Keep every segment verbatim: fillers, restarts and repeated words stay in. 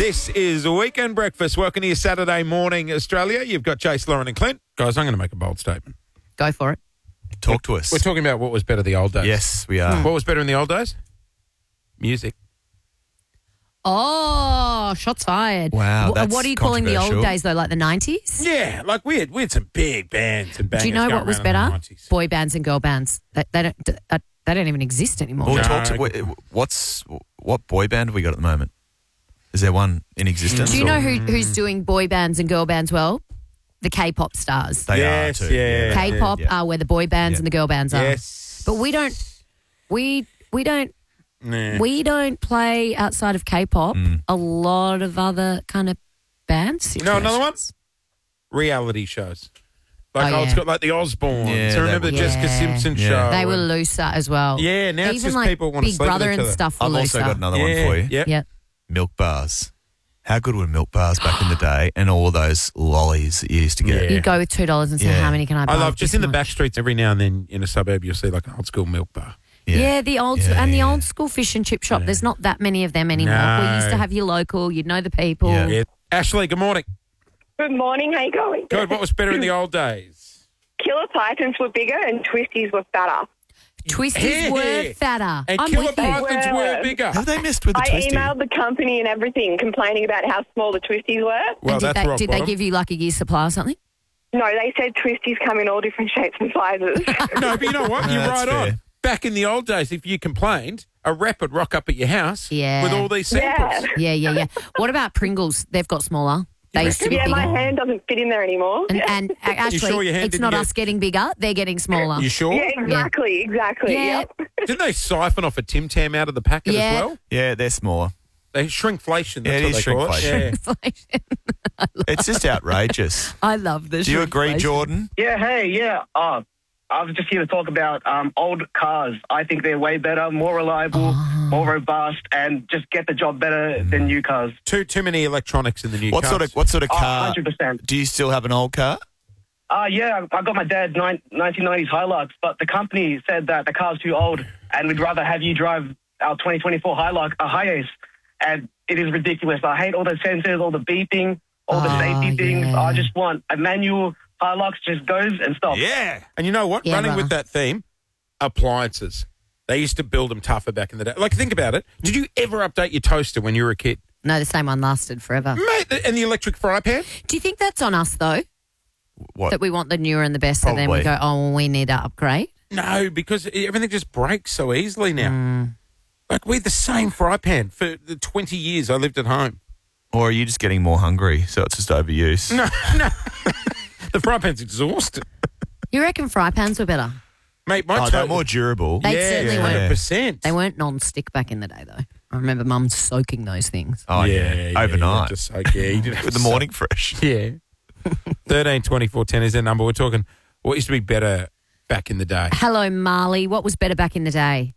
This is Weekend Breakfast. Welcome to your Saturday morning, Australia. You've got Jace, Lauren and Clint. Guys, I'm going to make a bold statement. Go for it. Talk to us. We're talking about what was better the old days. Yes, we are. What was better in the old days? Music. Oh, shots fired. Wow, Wh- that's What are you calling the old controversial. days, though, like the nineties? Yeah, like we had, we had some big bands and bangers. Do you know going what was around in the better? nineties. Boy bands and girl bands. They, they, don't, d- uh, they don't even exist anymore. Well, No. talk to, wh- what's what boy band have we got at the moment? Is there one in existence? Do you know or- who, who's doing boy bands and girl bands well? The K-pop stars. They Yes, are too. yeah. K-pop yeah. are where the boy bands Yeah. and the girl bands are. Yes. But we don't, we we don't, Nah. we don't play outside of K-pop Mm. a lot of other kind of bands. You know another one? Reality shows. Like Oh, old yeah. school, like the Osbournes. Yeah, I they remember were- the Jessica Yeah. Simpson Yeah. show. They were and- looser as well. Yeah, now it's Even just like people want to Big sleep Brother with each and other. stuff were I've looser. also got another one Yeah, for you. Yep. Yeah. Milk bars. How good were milk bars back in the day? And all those lollies that you used to get. Yeah. You go with two dollars and say, Yeah. how many can I buy? I love just This in the much. back streets every now and then in a suburb you'll see like an old school milk bar. Yeah, the old Yeah, and the yeah. old school fish and chip shop. Yeah. There's not that many of them anymore. No. We used to have your local. You'd know the people. Yeah. Yeah. Ashley, good morning. Good morning, how you going? Good. What was better in the old days? Killer Pythons were bigger and Twisties were fatter. Twisties Yeah. were fatter. And I'm Killer with you. Pythons Were- were bigger. Have they messed with the I twisty? emailed the company and everything complaining about how small the Twisties were. Well, and did that's they, rock did they bottom. give you like a year's supply or something? No, they said Twisties come in all different shapes and sizes. No, but you know what? No, You're that's right on. fair. Back in the old days, if you complained, a rep would rock up at your house Yeah. with all these samples. Yeah. Yeah, yeah, yeah. What about Pringles? They've got smaller. They used to be yeah, bigger. my hand doesn't fit in there anymore. And, and uh, actually, sure your hand it's didn't not get- us getting bigger; they're getting smaller. You sure? Yeah, exactly, exactly. Yeah. Yep. Didn't they siphon off a Tim Tam out of the packet Yeah. as well? Yeah, they're smaller. They shrinkflation. Yeah, That's it what is they call shrinkflation. it. Yeah. It's just outrageous. I love this. Do you agree, Jordan? Yeah, hey, yeah. Uh, I was just here to talk about um, old cars. I think they're way better, more reliable, more robust, and just get the job better than new cars. Too too many electronics in the new What cars. sort of what sort of Oh, car? one hundred percent. Do you still have an old car? Uh, yeah, I got my dad's nine, nineteen nineties Hilux, but the company said that the car's too old, and we'd rather have you drive our twenty twenty-four Hilux, a Hiace, and it is ridiculous. I hate all the sensors, all the beeping, all the Oh, safety things. yeah. I just want a manual Hilux, just goes and stops. Yeah. And you know what? Yeah, Running brother. with that theme, appliances. They used to build them tougher back in the day. Like, think about it. Did you ever update your toaster when you were a kid? No, the same one lasted forever. Mate, the- and the electric fry pan? Do you think that's on us though? What? That we want the newer and the best, and then we Probably. go, oh, well, we need to upgrade. No, because everything just breaks so easily now. Mm. Like, we had the same fry pan for the twenty years I lived at home. Or are you just getting more hungry, so it's just overuse? No, no. The fry pan's exhausted. You reckon fry pans were better? Mate, my Oh, toaster... they're more durable. They yeah, certainly one weren't. hundred percent. They weren't non-stick back in the day, though. I remember Mum soaking those things. Oh, yeah. Overnight. Just soak, yeah, you did have With to the soak. morning fresh. Yeah. thirteen twenty-four ten is their number. We're talking what used to be better back in the day. Hello, Marley. What was better back in the day?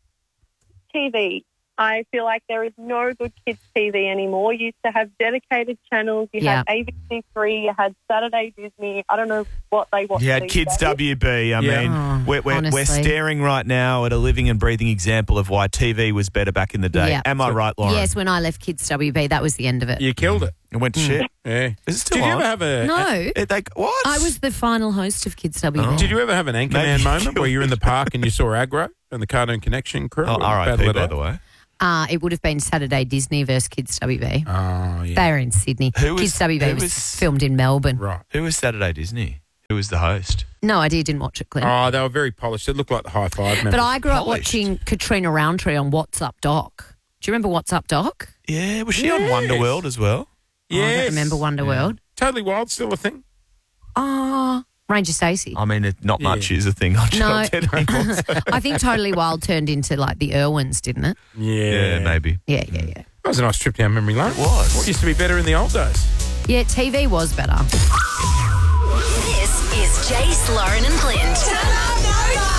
T V. I feel like there is no good kids T V anymore. You used to have dedicated channels. You Yeah. had A B C three. You had Saturday Disney. I don't know what they watch. You had these Kids days. W B. I Yeah. mean, Oh, we're, we're, we're honestly. staring right now at a living and breathing example of why T V was better back in the day. Yeah. Am I right, Lauren? Yes, when I left Kids W B, that was the end of it. You killed it. It went to shit. Yeah. Is it still Did you on? ever have a... No, It, they, what? I was the final host of Kids W B. Oh. Did you ever have an Anchorman Maybe moment where you- you were in the park and you saw Aggro and the Cartoon Connection crew? Oh, and R I battle P, it by out? the way. Uh, it would have been Saturday Disney versus Kids W B. Oh, yeah. They were in Sydney. Who was- Kids W B who was, was- filmed in Melbourne. Right. Who was Saturday Disney? Who was the host? No idea, didn't watch it, Clint. Oh, they were very polished. It looked like the High Five members. but I grew up polished. watching Katrina Roundtree on What's Up Doc. Do you remember What's Up Doc? Yeah, was she Yes. on Wonderworld as well? Oh, I don't Yes. remember Wonderworld. Totally Wild still a thing? Oh, Ranger Stacey. I mean, it, not Yeah. much is a thing on No. Channel ten anymore. so- I think Totally Wild turned into like the Irwins, didn't it? Yeah. yeah, maybe. Yeah, yeah, yeah. That was a nice trip down memory lane. It was. What used to be better in the old days? Yeah, T V was better. This is Jace, Lauren and Clint.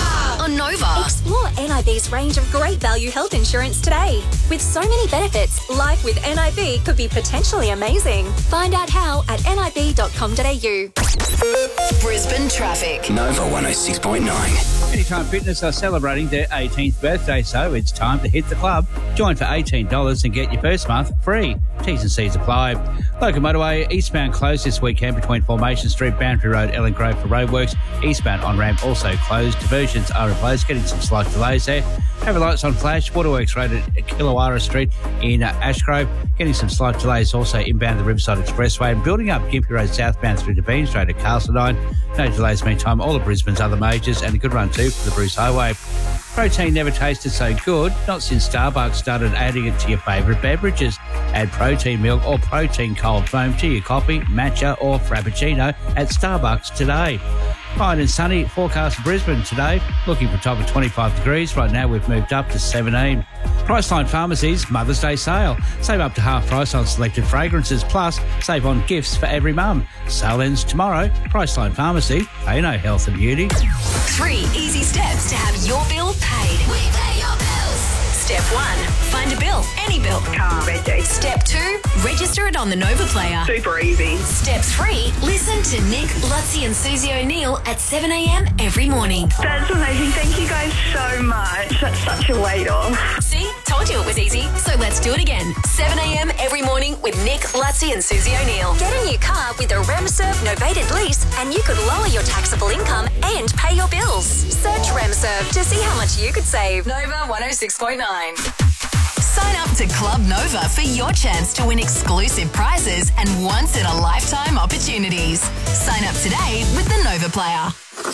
on Nova. Explore N I B's range of great value health insurance today. With so many benefits, life with N I B could be potentially amazing. Find out how at n i b dot com dot a u. Brisbane traffic. Nova one oh six point nine. Anytime Fitness are celebrating their eighteenth birthday, so it's time to hit the club. Join for eighteen dollars and get your first month free. T's and C's apply. Local motorway eastbound closed this weekend between Formation Street, Boundary Road, Ellen Grove for roadworks. Eastbound on-ramp also closed. Diversions are replaced, getting some slight delays there. Traffic lights on flash. Waterworks Road at Killawarra Street in uh, Ashgrove, getting some slight delays also inbound the Riverside Expressway. And building up Gympie Road southbound through to Bean Street at Castledine. No delays meantime. All of Brisbane's other majors and a good run too for the Bruce Highway. Protein never tasted so good, not since Starbucks started adding it to your favourite beverages. Add protein milk or protein cold foam to your coffee, matcha or frappuccino at Starbucks today. Fine and sunny forecast for Brisbane today. Looking for a top of twenty-five degrees. Right now we've moved up to seventeen. Priceline Pharmacy's Mother's Day sale. Save up to half price on selected fragrances, plus save on gifts for every mum. Sale ends tomorrow. Priceline Pharmacy. They know health and beauty. Three easy steps to have your bill paid. We pay your bills. Step one, find a bill, any bill. Car, regi. Step two, register it on the Nova Player. Super easy. Step three, listen to Nick, Lutzi and Susie O'Neill at seven a.m. every morning. That's amazing. Thank you guys so much. That's such a weight off. See? Told you it was easy. So let's do it again. seven a.m. every morning with Nick, Lutzi and Susie O'Neill. Get a new car with a RemServe novated lease and you could lower your taxable income and pay your bills. Search RemServe to see how much you could save. Nova one oh six point nine. Sign up to Club Nova for your chance to win exclusive prizes and once-in-a-lifetime opportunities. Sign up today with the Nova Player.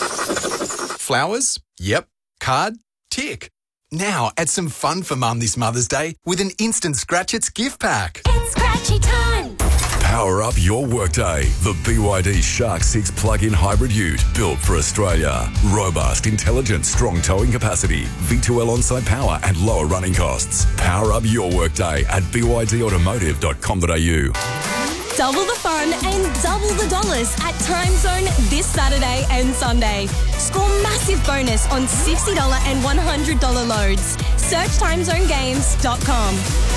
Flowers? Yep. Card? Tick. Now add some fun for Mum this Mother's Day with an instant Scratch It's gift pack. It's scratchy time. Power up your workday. The B Y D Shark six plug-in hybrid ute built for Australia. Robust, intelligent, strong towing capacity, V two L on-site power and lower running costs. Power up your workday at b y d automotive dot com dot a u. Double the fun and double the dollars at Time Zone this Saturday and Sunday. Score massive bonus on sixty dollars and one hundred dollars loads. Search time zone games dot com.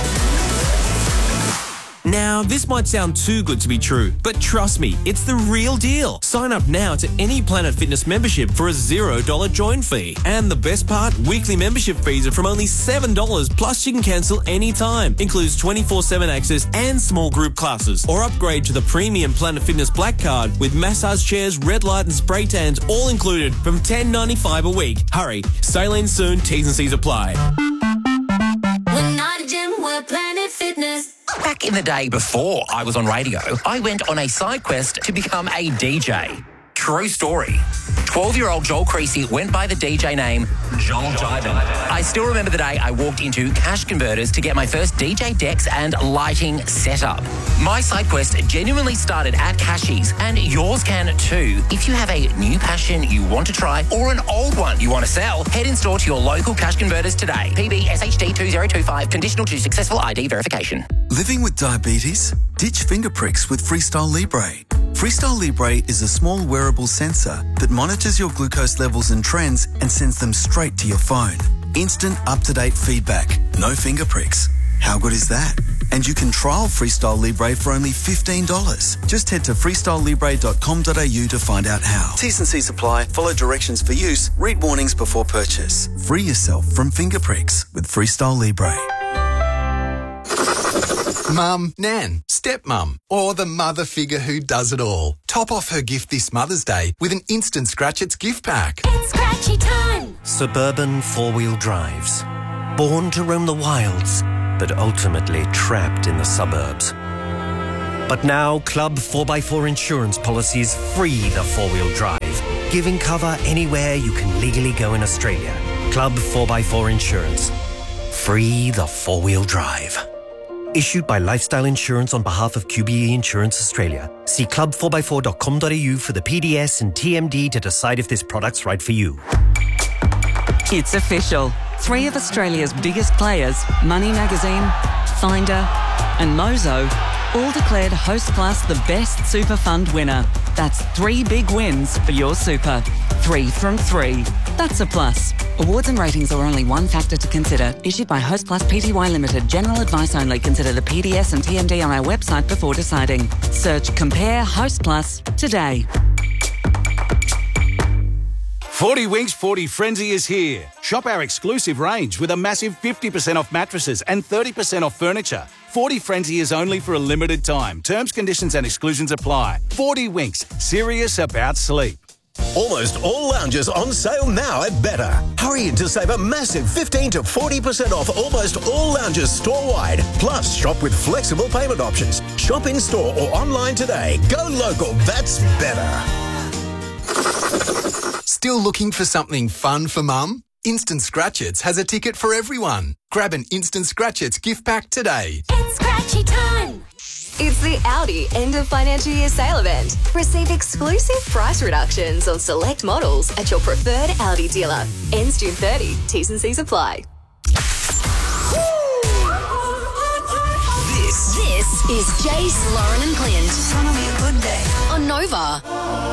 Now, this might sound too good to be true, but trust me, it's the real deal. Sign up now to any Planet Fitness membership for a zero dollars join fee. And the best part, weekly membership fees are from only seven dollars, plus you can cancel anytime. Includes twenty-four seven access and small group classes. Or upgrade to the premium Planet Fitness Black Card with massage chairs, red light and spray tans all included from ten dollars ninety-five a week. Hurry, sale ends soon, T's and C's apply. We're not a gym, we're Planet Fitness. Back in the day before I was on radio, I went on a side quest to become a D J. True story. twelve-year-old Joel Creasy went by the D J name Joel Jiden. I still remember the day I walked into Cash Converters to get my first D J decks and lighting setup. My side quest genuinely started at Cashies, and yours can too. If you have a new passion you want to try or an old one you want to sell, head in store to your local Cash Converters today. P B S H D two zero two five, conditional to successful I D verification. Living with diabetes? Ditch finger pricks with Freestyle Libre. Freestyle Libre is a small wearable sensor that monitors your glucose levels and trends and sends them straight to your phone. Instant, up-to-date feedback. No finger pricks. How good is that? And you can trial Freestyle Libre for only fifteen dollars. Just head to freestyle libre dot com dot a u to find out how. T's and C's apply. Follow directions for use. Read warnings before purchase. Free yourself from finger pricks with Freestyle Libre. Mum, Nan, stepmum, or the mother figure who does it all. Top off her gift this Mother's Day with an instant Scratch It's gift pack. It's scratchy time. Suburban four-wheel drives. Born to roam the wilds, but ultimately trapped in the suburbs. But now, Club four by four insurance policies free the four-wheel drive, giving cover anywhere you can legally go in Australia. Club four by four Insurance. Free the four-wheel drive. Issued by Lifestyle Insurance on behalf of Q B E Insurance Australia. See club four by four dot com dot a u for the P D S and T M D to decide if this product's right for you. It's official. Three of Australia's biggest players, Money Magazine, Finder and Mozo, all declared Hostplus the best super fund winner. That's three big wins for your super. Three from three. That's a plus. Awards and ratings are only one factor to consider. Issued by Host Plus Pty Limited. General advice only. Consider the P D S and T M D on our website before deciding. Search Compare Host Plus today. forty Winks forty Frenzy is here. Shop our exclusive range with a massive fifty percent off mattresses and thirty percent off furniture. forty Frenzy is only for a limited time. Terms, conditions and exclusions apply. forty Winks, serious about sleep. Almost all lounges on sale now at Better. Hurry in to save a massive fifteen to forty percent off almost all lounges store-wide. Plus, shop with flexible payment options. Shop in-store or online today. Go local, that's better. Still looking for something fun for mum? Instant Scratchits has a ticket for everyone. Grab an Instant Scratchits gift pack today. It's Scratchy time! It's the Audi end of financial year sale event. Receive exclusive price reductions on select models at your preferred Audi dealer. Ends June thirtieth. T's and C's apply. This, this is Jace, Lauren and Clint. It's gonna be a good day. On Nova.